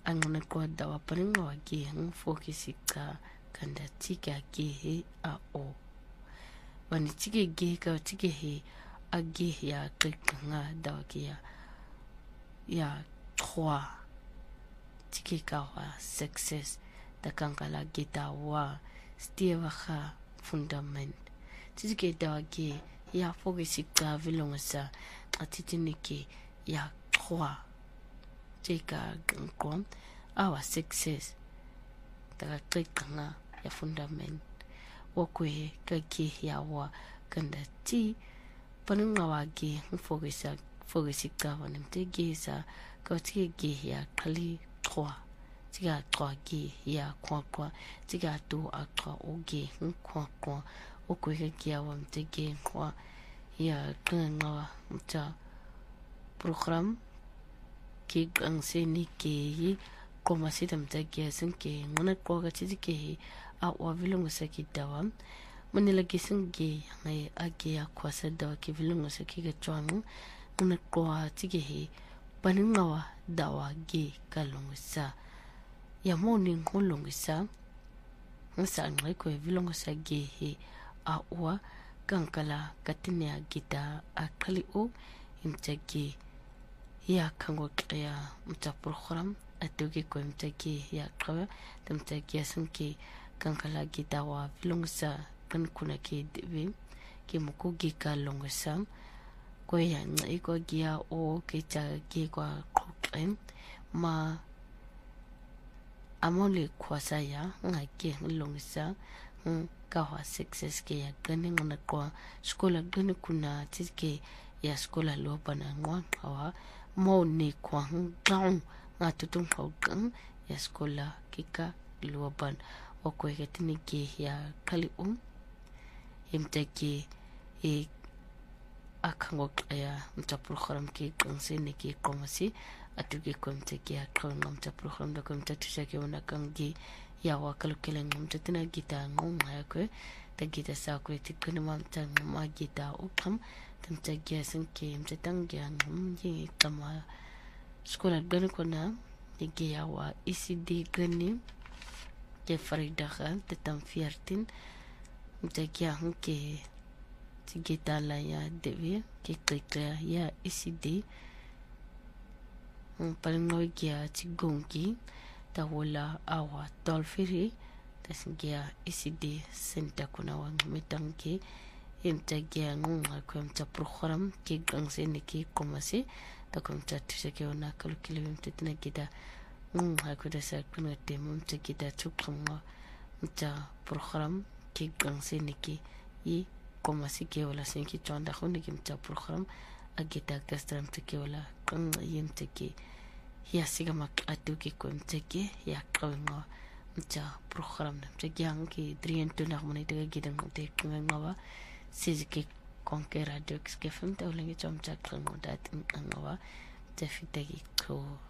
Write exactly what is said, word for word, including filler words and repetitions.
angona kwa dawa paninga wagi hang focus ka kanda tika ge he a o wani tige ge ka tige he a ge ya kanga dawa ki ya ya trois tige ka wa success da kankala gita wa stieva kha fundament tige dawa ge ya focus ka vilonga sa atitiniki ya trois tika ngom our success daga kanga ya fundament wakwe kaki ya wa kanda ti paninga wagi focus focus ka wanim te gesa ka ti ge ya kali trois tiga trois ge ya kwa kwa tiga tu a trois o ge kwa kwa wakwe kaki ya wam te ge kwa ya kanga mta program ki ang seni ke koma sitam ta ke san ke ngona ko ga chi ke a wa vilungu sa ki dawa manila ki san ke ngai a ke ya kwasa dawa ki vilungu sa ki ga chwang ngona ko ti ke he paninga wa dawa ge kalungu sa ya moni ngolungu sa ngasa ngai ko vilungu sa ge he a wa kankala katine gita a kali o imtaki ya kango kaya mta program atuki ko mtaki ya kawa mtaki asanki kankala gita wa vilongsa kan kuna ki debe ki mukugi ka longsa ko ya ngai ko gia o ke cha ki kwa kokem ma amole kwasa ya ngai ki longsa ka wa success ke ya gani ngona kwa skola gani kuna tike ya skola lo bana ngwa kawa mo ni kwa ngong nga tutung kang ya skola kika lo ban o ko getini ke ya kali um imtaki e akango ya mta program ki kanse ne ki komasi atuki komtaki ya kan mta program da komta tushake wana kangi ya wakalo kele ngomta tina gita ngom ya ko ta gita sa ko tikuni mamta ma gita ukam tamta gya sanke mta tangya ngom yi kama skola gani kona digi ya wa E C D gani ke farida kha tatam fiertin mta gya hanke tigita la ya devi ke klikla ya E C D palingo gya tigongi ta wala awa tolfiri tasngia E C D senta kuna wang metanke imta gya ngunga kwa mta program ki gangse ni ki komasi ta kwa mta tushake wana kalukili mta tina gida ngunga kwa dasa kuna temu mta gida tukama mta program ki gangse ni ki i komasi ki wala senki chwanda khuni ki mta program agita kastra mta ki wala kanga yimta ki ya siga mak atuki kwa mta ki ya kawenga mta program mta gyang ki drien tunak muna itaga gida mta kangawa siziki konkera dux ke femta ulangi chomcha klango dat ngawa tafitagi ko